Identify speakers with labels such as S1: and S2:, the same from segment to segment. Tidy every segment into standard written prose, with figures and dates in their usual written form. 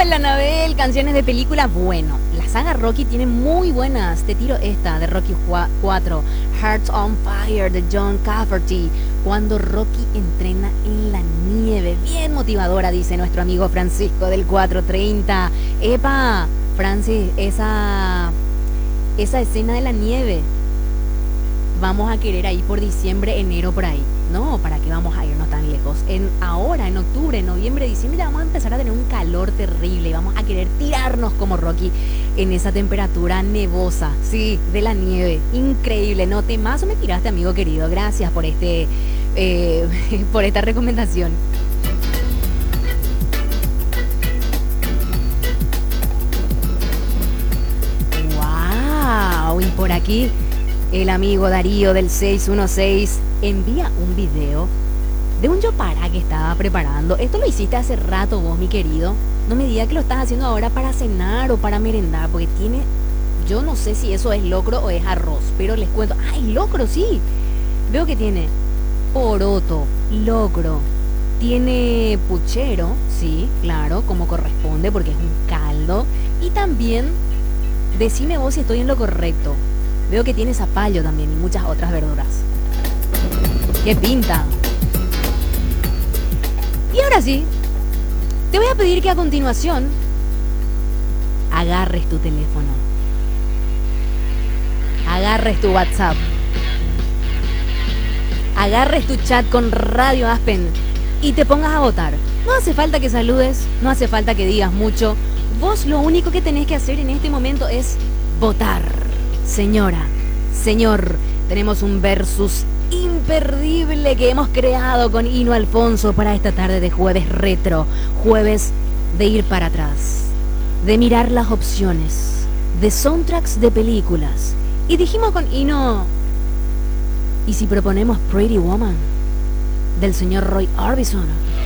S1: Hola, Anabel, canciones de película. Bueno, la saga Rocky tiene muy buenas. Te tiro esta de Rocky 4, Hearts on Fire de John Cafferty. Cuando Rocky entrena en la nieve. Bien motivadora, dice nuestro amigo Francisco del 430. Epa, Francis, esa escena de la nieve. Vamos a querer ahí por diciembre, enero, por ahí. No, ¿para qué vamos a irnos tan lejos? Ahora, en octubre, noviembre, diciembre, ya vamos a empezar a tener un calor terrible y vamos a querer tirarnos como Rocky en esa temperatura nevosa, sí, de la nieve. Increíble, no temazo me tiraste, amigo querido. Gracias por por esta recomendación. ¡Wow! Y por aquí el amigo Darío del 616 envía un video de un Yopara que estaba preparando. Esto lo hiciste hace rato vos, mi querido. No me digas que lo estás haciendo ahora para cenar o para merendar, porque tiene... Yo no sé si eso es locro o es arroz, pero les cuento. ¡Ay, locro, sí! Veo que tiene poroto, locro. Tiene puchero, sí, claro, como corresponde, porque es un caldo. Y también, decime vos si estoy en lo correcto. Veo que tiene zapallo también y muchas otras verduras. ¡Qué pinta! Y ahora sí, te voy a pedir que a continuación agarres tu teléfono, agarres tu WhatsApp, agarres tu chat con Radio Aspen y te pongas a votar. No hace falta que saludes, no hace falta que digas mucho. Vos lo único que tenés que hacer en este momento es votar. Señora, señor, tenemos un versus imperdible que hemos creado con Hino Alfonso para esta tarde de jueves retro, jueves de ir para atrás, de mirar las opciones, de soundtracks de películas. Y dijimos con Hino, ¿y si proponemos Pretty Woman del señor Roy Orbison?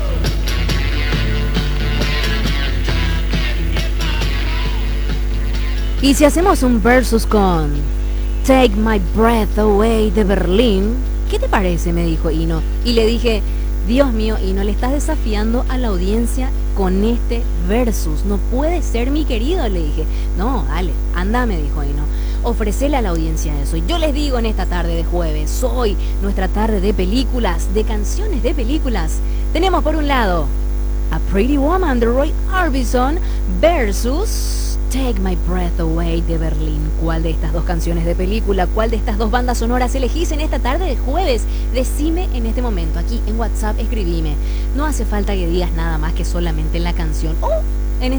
S1: ¿Y si hacemos un versus con Take My Breath Away de Berlín? ¿Qué te parece?, me dijo Hino. Y le dije, Dios mío, Hino, le estás desafiando a la audiencia con este versus. No puede ser, mi querido, le dije. No, dale, anda, me dijo Hino. Ofrecele a la audiencia eso. Y yo les digo en esta tarde de jueves, hoy, nuestra tarde de películas, de canciones de películas, tenemos por un lado A Pretty Woman de Roy Orbison versus Take My Breath Away de Berlín. ¿Cuál de estas dos canciones de película, cuál de estas dos bandas sonoras elegís en esta tarde de jueves? Decime en este momento, aquí en WhatsApp, escribime. No hace falta que digas nada más que solamente la canción.